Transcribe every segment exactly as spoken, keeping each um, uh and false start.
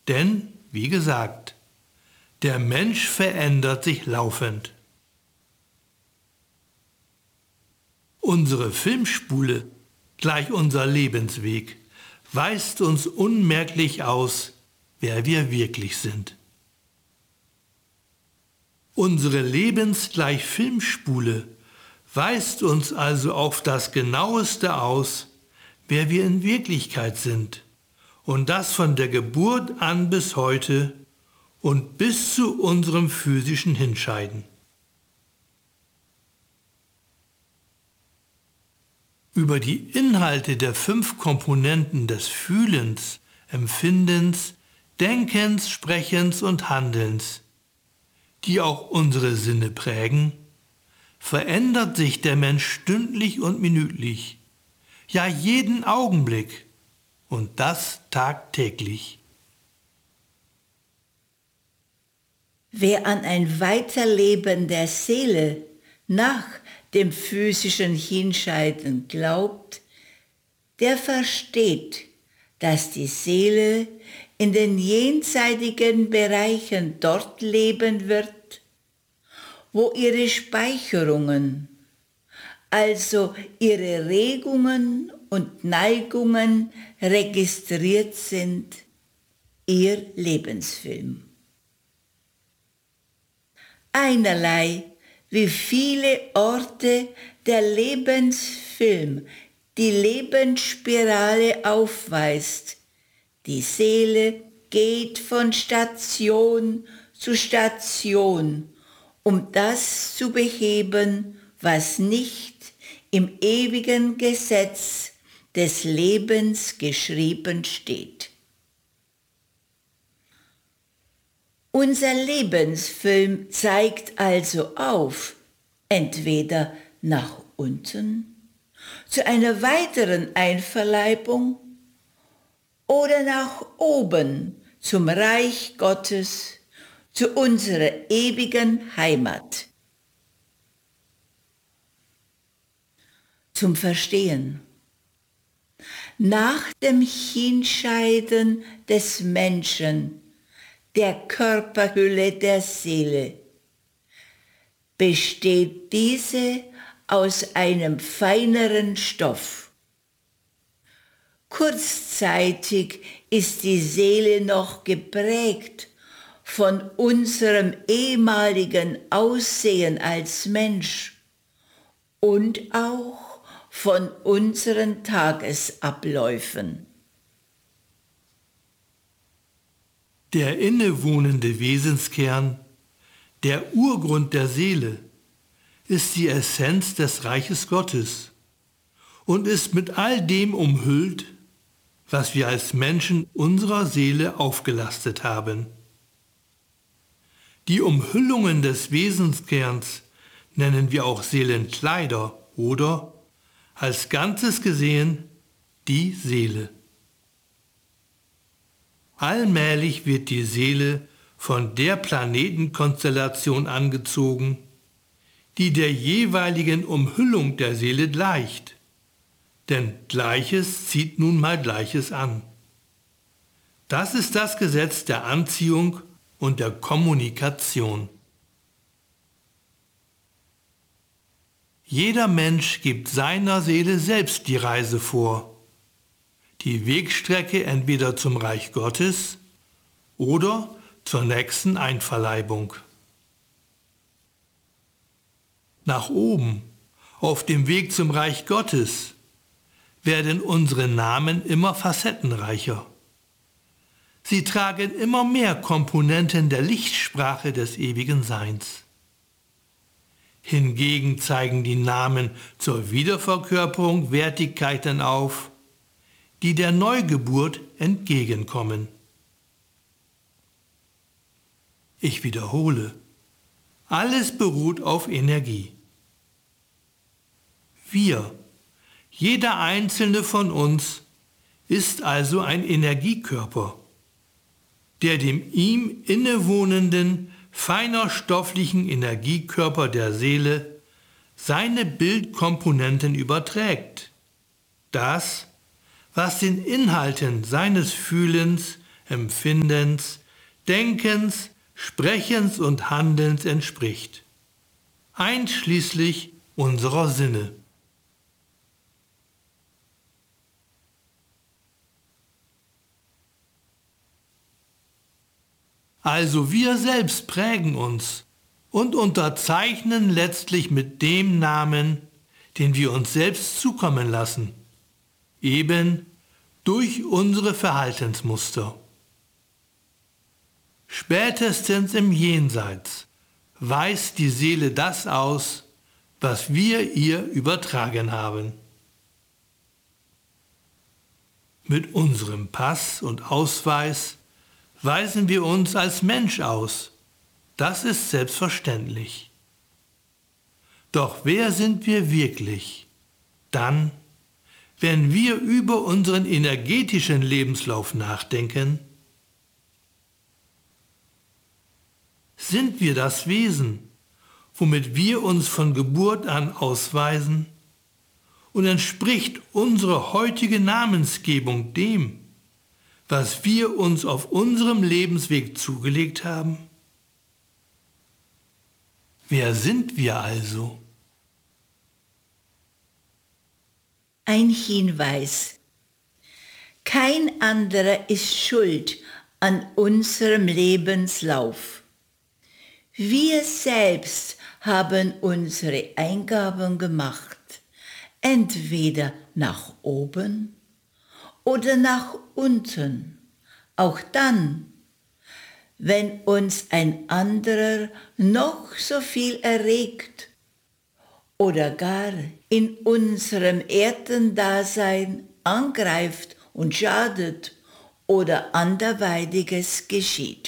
Denn, wie gesagt, der Mensch verändert sich laufend. Unsere Filmspule, gleich unser Lebensweg, weist uns unmerklich aus, wer wir wirklich sind. Unsere lebensgleich Filmspule weist uns also auf das Genaueste aus, wer wir in Wirklichkeit sind, und das von der Geburt an bis heute und bis zu unserem physischen Hinscheiden. Über die Inhalte der fünf Komponenten des Fühlens, Empfindens, Denkens, Sprechens und Handelns, die auch unsere Sinne prägen, verändert sich der Mensch stündlich und minütlich, ja jeden Augenblick, und das tagtäglich. Wer an ein Weiterleben der Seele nach dem physischen Hinscheiden glaubt, der versteht, dass die Seele in den jenseitigen Bereichen dort leben wird, wo ihre Speicherungen, also ihre Regungen und Neigungen registriert sind, ihr Lebensfilm. Einerlei, wie viele Orte der Lebensfilm die Lebensspirale aufweist. Die Seele geht von Station zu Station, um das zu beheben, was nicht im ewigen Gesetz des Lebens geschrieben steht. Unser Lebensfilm zeigt also auf, entweder nach unten, zu einer weiteren Einverleibung oder nach oben zum Reich Gottes, zu unserer ewigen Heimat. Zum Verstehen. Nach dem Hinscheiden des Menschen, der Körperhülle der Seele, besteht diese aus einem feineren Stoff. Kurzzeitig ist die Seele noch geprägt von unserem ehemaligen Aussehen als Mensch und auch von unseren Tagesabläufen. Der innewohnende Wesenskern, der Urgrund der Seele, ist die Essenz des Reiches Gottes und ist mit all dem umhüllt, was wir als Menschen unserer Seele aufgelastet haben. Die Umhüllungen des Wesenskerns nennen wir auch Seelenkleider oder, als Ganzes gesehen, die Seele. Allmählich wird die Seele von der Planetenkonstellation angezogen, die der jeweiligen Umhüllung der Seele gleicht, denn Gleiches zieht nun mal Gleiches an. Das ist das Gesetz der Anziehung und der Kommunikation. Jeder Mensch gibt seiner Seele selbst die Reise vor, die Wegstrecke entweder zum Reich Gottes oder zur nächsten Einverleibung. Nach oben, auf dem Weg zum Reich Gottes, werden unsere Namen immer facettenreicher. Sie tragen immer mehr Komponenten der Lichtsprache des ewigen Seins. Hingegen zeigen die Namen zur Wiederverkörperung Wertigkeiten auf, die der Neugeburt entgegenkommen. Ich wiederhole, alles beruht auf Energie. Wir, jeder einzelne von uns, ist also ein Energiekörper, der dem ihm innewohnenden, feiner stofflichen Energiekörper der Seele seine Bildkomponenten überträgt. Das, was den Inhalten seines Fühlens, Empfindens, Denkens, Sprechens und Handelns entspricht, einschließlich unserer Sinne. Also wir selbst prägen uns und unterzeichnen letztlich mit dem Namen, den wir uns selbst zukommen lassen, eben durch unsere Verhaltensmuster. Spätestens im Jenseits weist die Seele das aus, was wir ihr übertragen haben. Mit unserem Pass und Ausweis weisen wir uns als Mensch aus. Das ist selbstverständlich. Doch wer sind wir wirklich? Dann, wenn wir über unseren energetischen Lebenslauf nachdenken, sind wir das Wesen, womit wir uns von Geburt an ausweisen, und entspricht unsere heutige Namensgebung dem, was wir uns auf unserem Lebensweg zugelegt haben? Wer sind wir also? Ein Hinweis. Kein anderer ist schuld an unserem Lebenslauf. Wir selbst haben unsere Eingaben gemacht, entweder nach oben oder nach unten, auch dann, wenn uns ein anderer noch so viel erregt oder gar in unserem Erdendasein angreift und schadet oder anderweitiges geschieht.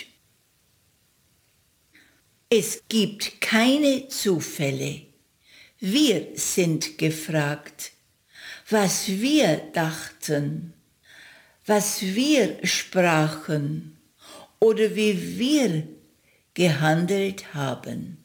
Es gibt keine Zufälle. Wir sind gefragt, was wir dachten, was wir sprachen oder wie wir gehandelt haben.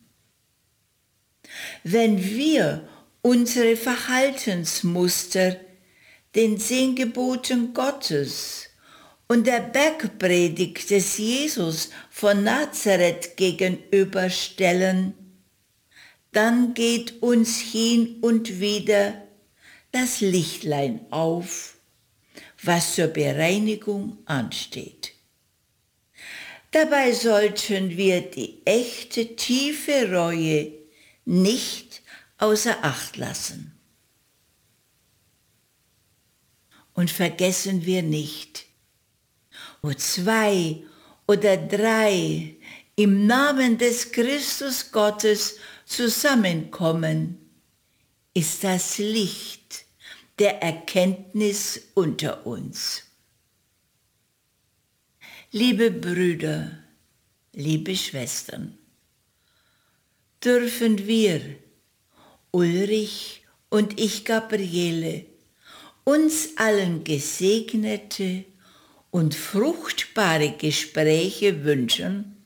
Wenn wir unsere Verhaltensmuster den zehn Geboten Gottes und der Bergpredigt des Jesus von Nazareth gegenüberstellen, dann geht uns hin und wieder das Lichtlein auf, was zur Bereinigung ansteht. Dabei sollten wir die echte, tiefe Reue nicht außer Acht lassen. Und vergessen wir nicht, wo zwei oder drei im Namen des Christus Gottes zusammenkommen, ist das Licht der Erkenntnis unter uns. Liebe Brüder, liebe Schwestern, dürfen wir, Ulrich und ich, Gabriele, uns allen gesegnete und fruchtbare Gespräche wünschen